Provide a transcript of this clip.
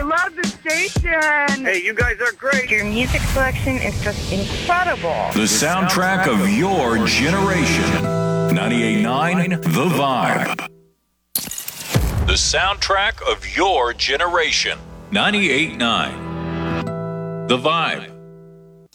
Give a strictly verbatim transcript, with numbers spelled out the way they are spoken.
love the station. Hey, you guys are great. Your music selection is just incredible. The soundtrack of your generation. ninety-eight point nine The Vibe. The soundtrack of your generation. ninety-eight point nine The Vibe.